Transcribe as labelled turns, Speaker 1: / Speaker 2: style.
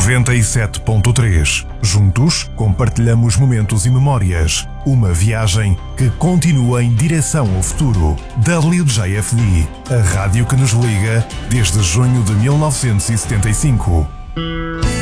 Speaker 1: 97.3. Juntos, compartilhamos momentos e memórias. Uma viagem que continua em direção ao futuro. WJFD, a rádio que nos liga desde junho de 1975.